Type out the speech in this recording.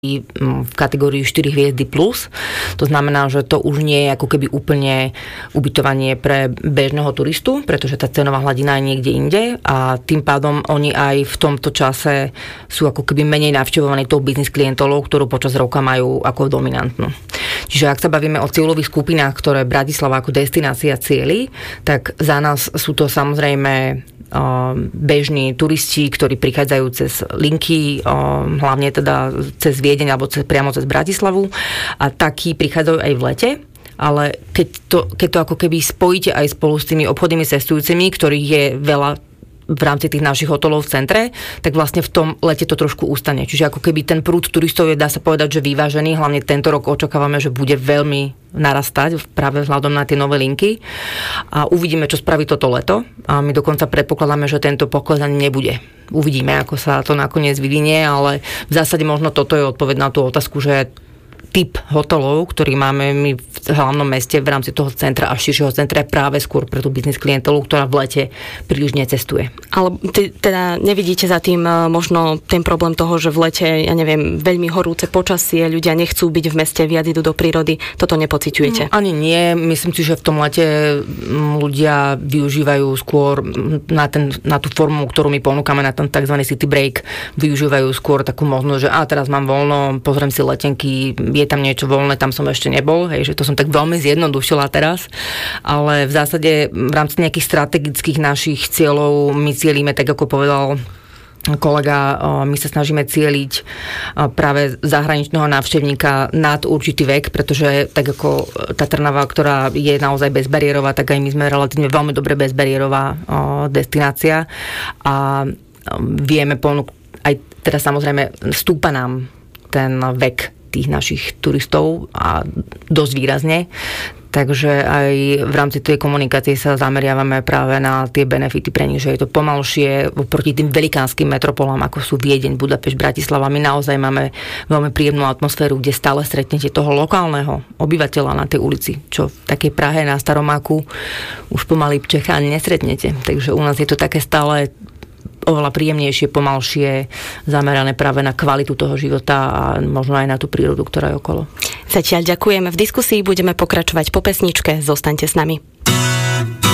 v kategórii 4 hviezdy plus. To znamená, že to už nie je ako keby úplne ubytovanie pre bežného turistu, pretože tá cenová hladina je niekde inde a tým pádom oni aj v tomto čase sú ako keby menej navštevovaní tou biznis klientolou, ktorú počas roka majú ako dominantnú. Čiže ak sa bavíme o cieľových skupinách, ktoré Bratislava ako destinácia cieli, tak za nás sú to samozrejme bežní turisti, ktorí prichádzajú cez linky, hlavne teda cez Viedeň alebo priamo cez Bratislavu a takí prichádzajú aj v lete. Ale keď to ako keby spojíte aj spolu s tými obchodnými cestujúcimi, ktorých je veľa v rámci tých našich hotelov v centre, tak vlastne v tom lete to trošku ustane. Čiže ako keby ten prúd turistov je, dá sa povedať, že vyvážený. Hlavne tento rok očakávame, že bude veľmi narastať práve vzhľadom na tie nové linky. A uvidíme, čo spraví toto leto. A my dokonca predpokladáme, že tento pokles ani nebude. Uvidíme, ako sa to nakoniec vyvinie, ale v zásade možno toto je odpoveď na tú otázku, že typ hotelov, ktorý máme my v hlavnom meste v rámci toho centra a širšieho centra je práve skôr pre tú biznis klientelu, ktorá v lete príliš necestuje. Ale teda nevidíte za tým možno ten problém toho, že v lete, ja neviem, veľmi horúce počasie, ľudia nechcú byť v meste, viac idú do prírody, toto nepociťujete? Ani nie, myslím si, že v tom lete ľudia využívajú skôr na tú formu, ktorú my ponúkame, na ten tzv. City break, využívajú skôr takú možnosť, že teraz mám voľno, pozriem si letenky, je tam niečo voľné, tam som ešte nebol, hej, že to som tak veľmi zjednodušila teraz, ale v zásade v rámci nejakých strategických našich cieľov my cielíme, tak ako povedal kolega, my sa snažíme cieliť práve zahraničného návštevníka nad určitý vek, pretože tak ako tá Trnava, ktorá je naozaj bezbariérová, tak aj my sme relatívne veľmi dobre bezbariérová destinácia a vieme ponúknuť, aj teda samozrejme stúpa nám ten vek tých našich turistov a dosť výrazne. Takže aj v rámci tej komunikácie sa zameriavame práve na tie benefity pre nich, že je to pomalšie proti tým velikánskym metropolám, ako sú Viedeň, Budapešť, Bratislava. My naozaj máme veľmi príjemnú atmosféru, kde stále stretnete toho lokálneho obyvateľa na tej ulici, čo v takej Prahe na Staromáku už pomaly Čecha ani nestretnete. Takže u nás je to také stále oveľa príjemnejšie, pomalšie, zamerané práve na kvalitu toho života a možno aj na tú prírodu, ktorá je okolo. Zatiaľ ďakujeme. V diskusii budeme pokračovať po pesničke. Zostaňte s nami.